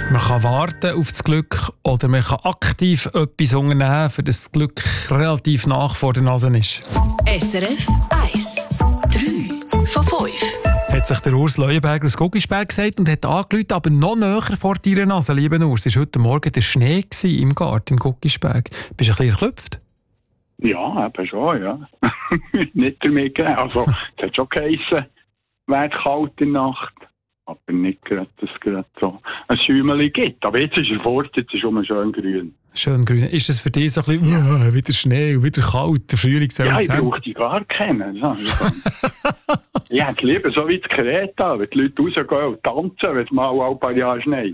Man kann warten auf das Glück oder man kann aktiv etwas unternehmen, für das Glück relativ nach vor der Nase ist. SRF 1. 3 von 5. Hat sich der Urs Leuenberger aus Guggisberg gesagt und hat angerufen, aber noch näher vor deiner Nase, lieber Urs. Es war heute Morgen der Schnee im Garten in Guggisberg. Bist du ein bisschen erklüpft? Ja, eben schon, ja. Nicht damit gegeben. Also, es hat schon geheissen, wird kalt in der Nacht. Aber nicht gerade, dass es gerade so ein Schäumchen gibt. Aber jetzt ist er fort, jetzt ist es schön grün. Schön grün. Ist das für dich so ein bisschen wieder Schnee und wieder kalt, der Frühling soll ja, ich brauche die gar kennen. Ich hätte lieber so wie die Kreta, wenn die Leute rausgehen und tanzen, wenn es mal ein paar Jahre schneit.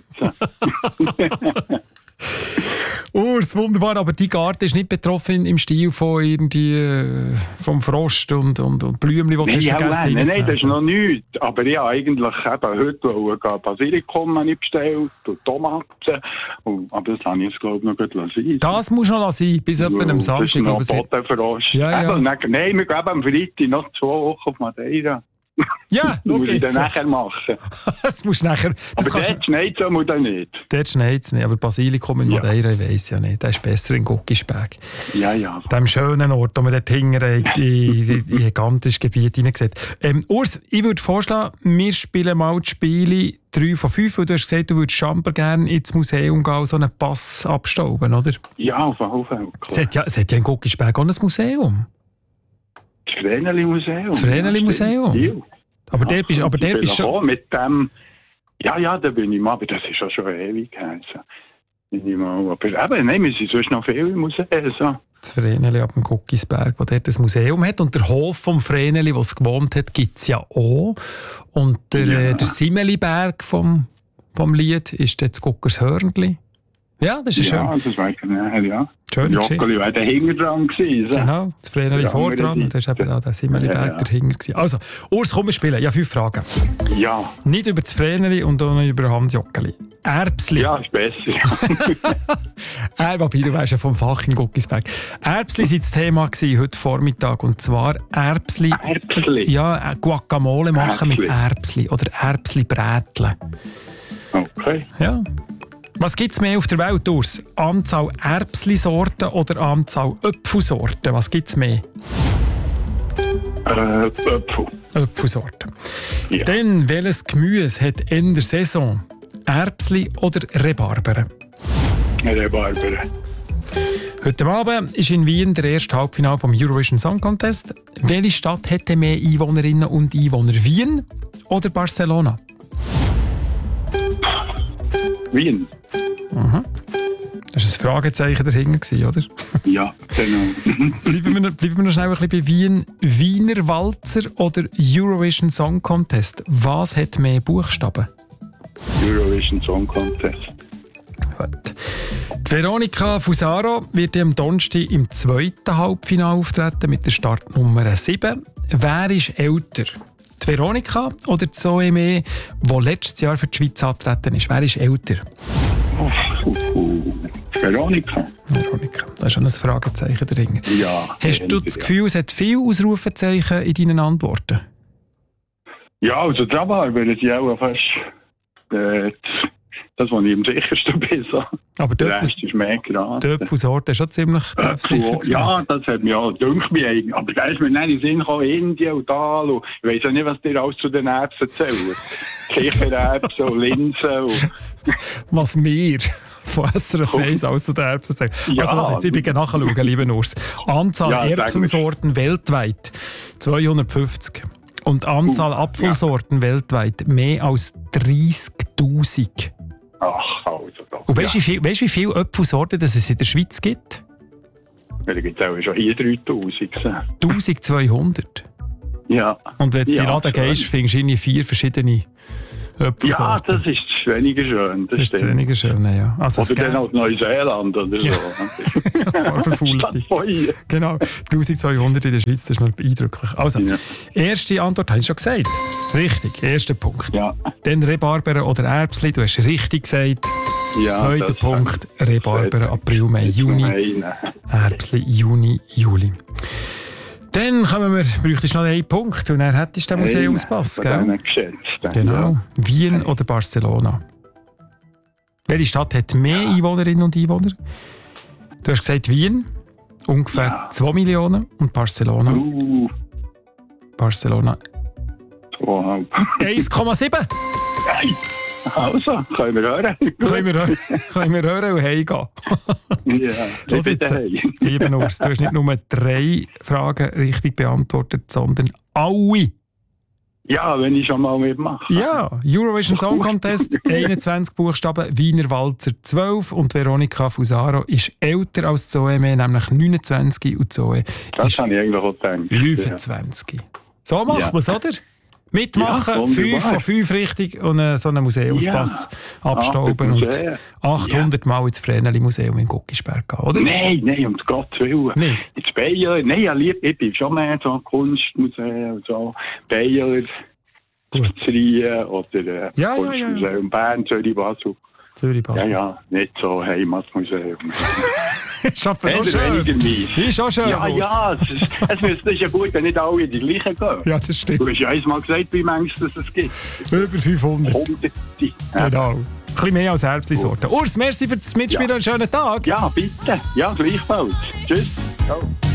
Urs, wunderbar, aber dein Garten ist nicht betroffen im Stil von irgendwie vom Frost und Blümchen, die du hast vergessen. Nein, das ist noch nichts. Aber ich habe eigentlich eben heute Basilikum bestellt und Tomaten. Aber das habe ich jetzt, glaube ich, noch gut lassen. Das muss noch sein, bis etwa am Samstag. Das ist noch Bodenfrost. Ja. Nein, wir gehen am Freitag noch 2 Wochen auf Madeira. Ja, das muss ich dann nachher machen. Das musst du nachher... Aber dort schneit es oder nicht? Dort schneit es nicht, aber Basilikum in Madeira, ich weiss ja nicht. Der ist besser in Guggisberg. Ja. Dem schönen Ort, wo man dort hinten in gigantisches Gebiet hineinsieht. Urs, ich würde vorschlagen, wir spielen mal die Spiele 3 von 5, weil du hast gesagt, du würdest schon gerne ins Museum gehen, so einen Pass abstauben, oder? Ja, auf jeden Fall. Es hat ja in Guggisberg auch ein Museum. Das Vreneli-Museum. Das Vreneli-Museum? Ja. Aber der bist schon... Mit dem... Ja, da bin ich mal, aber das ist ja schon ewig her. Aber nein, wir sind sonst noch viele im Museum. So. Das Vreneli ab dem Guggisberg, wo dort ein Museum hat. Und der Hof vom Vreneli, wo es gewohnt hat, gibt es ja auch. Und der Simmeliberg vom Lied ist jetzt Guckershörnli. Ja, das ist schön. Ja, das weiß ich nicht, ja. Schöne Geschichte. Joggeli war dahinter dran gewesen. Genau, das Vreneli vor dran und da war eben auch der Simmeliberg dahinter gewesen. Also, Urs, komm, wir spielen. Ja, 5 Fragen. Ja. Nicht über das Vreneli und auch nicht über Hans Joggeli. Erbsli. Ja, ist besser. Wobei, du weißt ja vom Fach in Guggisberg. Erbsli waren das Thema heute Vormittag. Und zwar Erbsli. Erbsli? Ja, Guacamole machen mit Erbsli. Oder Erbsli-Brätlen. Okay. Ja. Was gibt es mehr auf der Welt, Urs? Anzahl Erbsli-Sorten oder Anzahl Äpfelsorten? Was gibt es mehr? Äpfel. Äpfelsorten. Ja. Dann, welches Gemüse hat in der Saison? Erbsli oder Rhabarberen? Rhabarberen. Heute Abend ist in Wien der erste Halbfinale vom Eurovision Song Contest. Welche Stadt hätte mehr Einwohnerinnen und Einwohner? Wien oder Barcelona? Wien. Mhm. Das war ein Fragezeichen dahinter, oder? Ja, genau. Bleiben wir noch schnell ein bisschen bei Wien. Wiener Walzer oder Eurovision Song Contest? Was hat mehr Buchstaben? Eurovision Song Contest. Gut. Die Veronika Fusaro wird am Donnerstag im 2. Halbfinale auftreten mit der Startnummer 7. Wer ist älter? Die Veronika oder die Zoe, die letztes Jahr für die Schweiz angetreten ist? Wer ist älter? Veronika. Veronika. Das ist schon ein Fragezeichen dahinter. Ja. Hast du das Gefühl, es hat viele Ausrufezeichen in deinen Antworten? Ja, also da war ich auch fast das, was ich am sichersten bin. So. Aber der Rest ist mehr gerade. Die Äpfelsorte ist schon ziemlich sicher. Ja, das hat mich auch gedacht. Aber da ist mir nicht in den Sinn gekommen, Indien und Tal. Und ich weiss auch nicht, was dir alles zu den Erbsen erzählen. Kichererbsen und Linsen. Und was wir von SRF 1 alles zu den Erbsen sagen. Ja, also was jetzt, ich bin nachschauen, lieber Urs. Anzahl Erbsensorten weltweit 250. Und Anzahl Apfelsorten weltweit mehr als 30'000. Ach, also doch. Und weißt du, wie viele Äpfelsorten es in der Schweiz gibt? Da gibt es auch schon hier 3000. 1200. Ja. Und wenn du in den Laden gehst, findest du irgendwie 4 verschiedene Äpfelsorten. Ja, das ist weniger schön. Das ist weniger schön, ja. Also oder dann aus Neuseeland oder so. Das paar Verfaulte. Genau, 1200 in der Schweiz, das ist noch eindrücklich. Also, erste Antwort habe ich schon gesagt. Richtig, erster Punkt. Ja. Dann Rhabarberen oder Erbsli, du hast richtig gesagt. Ja, zweiter Punkt, Rhabarberen, April, Mai, Juni. Erbsli, Juni, Juli. Dann bräuchtest du noch einen Punkt und dann hättest du den Museumspass, gell? Geschätzt, genau. Ja. Wien oder Barcelona? Welche Stadt hat mehr Einwohnerinnen und Einwohner? Du hast gesagt Wien, ungefähr 2 Millionen. Und Barcelona? Barcelona 2,5. 1,7. Also, können wir hören. Können wir hören und heimgehen. Ja, Los jetzt, lieber Urs, du hast nicht nur 3 Fragen richtig beantwortet, sondern alle. Ja, wenn ich schon mal mitmache. Ja, Eurovision Song Contest, 21 Buchstaben, Wiener Walzer 12 und Veronica Fusaro ist älter als Zoe, nämlich 29 und Zoe das habe ich eigentlich auch gedacht. 25. Ja. So macht man es, oder? Mitmachen, ja, 5 von 5 richtig und so einen Museumspass abstauben und 800 Mal ins Vreneli-Museum in Guckisberg gehen, oder? Nein, um Gottes Willen. Nicht? Ins Bayer, nein, ich bin schon mehr so Kunstmuseen und so. Bayer, Spitzerien oder Kunstmuseum Bern, Zürich, Basel. Ja, nicht so Heimatmuseum. Ist auch schön. Ist auch schön. Ja, es ist ja gut, wenn nicht alle in die gleichen gehen. Ja, das stimmt. Du hast ja einmal gesagt, wie manches es gibt. Über 500. Hunderte. Genau. Ein bisschen mehr als Herbstli-Sorten. Urs, merci für das Mitspielen und einen schönen Tag. Ja, bitte. Ja, gleichfalls. Tschüss. Ciao.